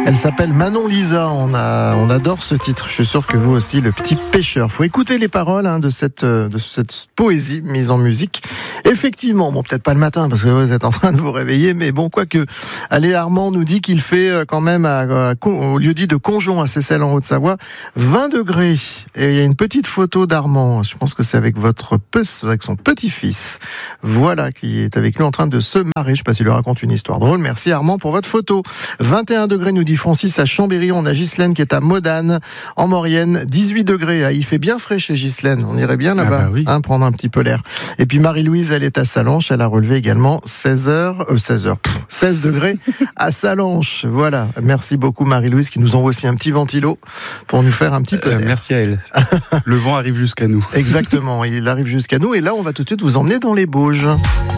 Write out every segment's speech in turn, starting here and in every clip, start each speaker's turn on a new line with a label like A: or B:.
A: Elle s'appelle Manon Lisa. On adore ce titre. Je suis sûr que vous aussi, Le Petit Pêcheur. Faut écouter les paroles de cette poésie mise en musique. Effectivement, bon, peut-être pas le matin parce que vous êtes en train de vous réveiller, mais bon, quoique. Allez, Armand nous dit qu'il fait quand même au lieu dit de Conjon à Seyssel en Haute-Savoie 20 degrés. Et il y a une petite photo d'Armand. Je pense que c'est avec avec son petit-fils. Voilà, qui est avec lui en train de se marrer. Je sais pas s'il lui raconte une histoire drôle. Merci Armand pour votre photo. 21 degrés nous dit Francis à Chambéry. On a Ghislaine qui est à Modane en Maurienne. 18 degrés. Il fait bien frais chez Ghislaine. On irait bien là-bas, oui. Prendre un petit peu l'air. Et puis Marie-Louise, elle est à Sallanches. Elle a relevé également 16 degrés à Sallanches. Voilà. Merci beaucoup Marie-Louise qui nous envoie aussi un petit ventilo pour nous faire un petit peu d'air.
B: Merci à elle. Le vent arrive jusqu'à nous.
A: Exactement. Il arrive jusqu'à nous. Et là, on va tout de suite vous emmener dans les Bauges.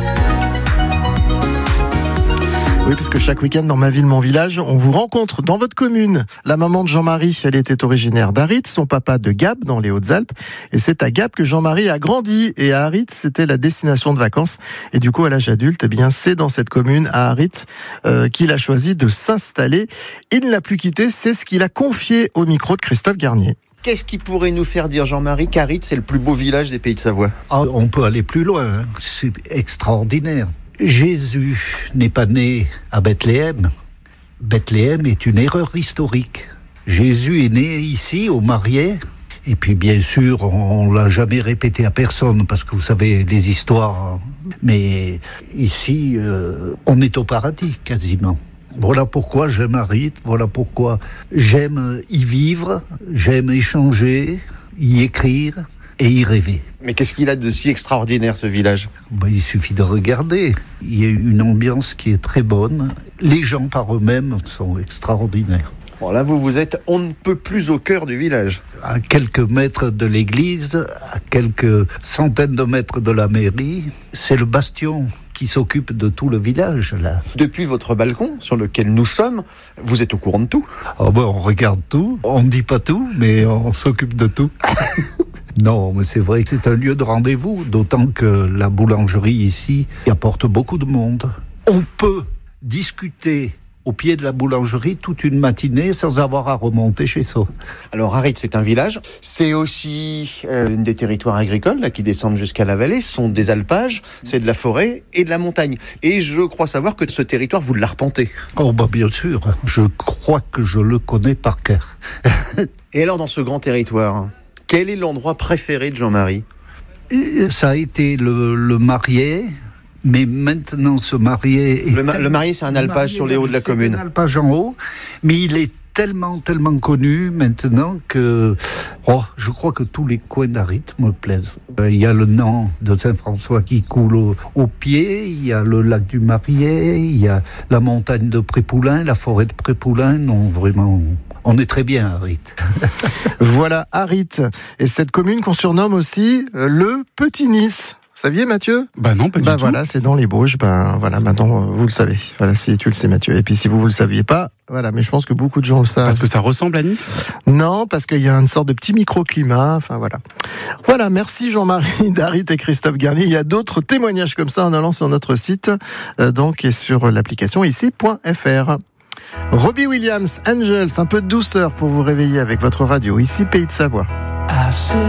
A: Oui, parce que chaque week-end dans Ma Ville, Mon Village, on vous rencontre dans votre commune. La maman de Jean-Marie, elle était originaire d'Aritz, son papa de Gap, dans les Hautes-Alpes. Et c'est à Gap que Jean-Marie a grandi. Et à Aritz, c'était la destination de vacances. Et du coup, à l'âge adulte, c'est dans cette commune, à Aritz, qu'il a choisi de s'installer. Il ne l'a plus quitté, c'est ce qu'il a confié au micro de Christophe Garnier.
C: Qu'est-ce qui pourrait nous faire dire, Jean-Marie, qu'Aritz, c'est le plus beau village des Pays de Savoie ?
D: On peut aller plus loin, c'est extraordinaire. Jésus n'est pas né à Bethléem. Bethléem est une erreur historique. Jésus est né ici, au Mariès. Et puis, bien sûr, on l'a jamais répété à personne, parce que vous savez, les histoires. Mais ici, on est au paradis, quasiment. Voilà pourquoi j'aime Aritz, voilà pourquoi j'aime y vivre, j'aime échanger, y écrire et y rêver.
C: Mais qu'est-ce qu'il a de si extraordinaire, ce village ?
D: Il suffit de regarder. Il y a une ambiance qui est très bonne. Les gens par eux-mêmes sont extraordinaires.
C: Bon, là, vous êtes on ne peut plus au cœur du village.
D: À quelques mètres de l'église, à quelques centaines de mètres de la mairie, c'est le bastion qui s'occupe de tout le village, là.
C: Depuis votre balcon, sur lequel nous sommes, vous êtes au courant de tout ?
D: On regarde tout. On ne dit pas tout, mais on s'occupe de tout. Non, mais c'est vrai que c'est un lieu de rendez-vous, d'autant que la boulangerie ici apporte beaucoup de monde. On peut discuter au pied de la boulangerie toute une matinée sans avoir à remonter chez soi.
C: Alors Aritz, c'est un village, c'est aussi des territoires agricoles là, qui descendent jusqu'à la vallée, ce sont des alpages, c'est de la forêt et de la montagne. Et je crois savoir que ce territoire, vous l'arpentez.
D: Bien sûr, je crois que je le connais par cœur.
C: Et alors dans ce grand territoire, quel est l'endroit préféré de Jean-Marie ?
D: Ça a été le Mariès. Mais maintenant, ce Mariès...
C: Le Mariès, c'est un alpage sur les hauts de la commune.
D: C'est un alpage en haut, mais il est tellement connu maintenant que... je crois que tous les coins d'Aritz me plaisent. Il y a le Nant de Saint-François qui coule au pied, il y a le lac du Mariès, il y a la montagne de Prépoulain, la forêt de Prépoulain. Non, vraiment... On est très bien à Aritz.
A: Voilà, Aritz. Et cette commune qu'on surnomme aussi le Petit Nice. Vous saviez, Mathieu ?
B: Non, pas du tout.
A: Voilà, c'est dans les Bauges. Voilà, maintenant, vous le savez. Voilà, si tu le sais, Mathieu. Et puis, si vous le saviez pas, voilà, mais je pense que beaucoup de gens le savent.
B: Parce que ça ressemble à Nice ?
A: Non, parce qu'il y a une sorte de petit microclimat. Enfin, voilà. Voilà, merci Jean-Marie d'Aritz et Christophe Garnier. Il y a d'autres témoignages comme ça en allant sur notre site, et sur l'application ici.fr. Robbie Williams, Angels, un peu de douceur pour vous réveiller avec votre radio. Ici, Pays de Savoie.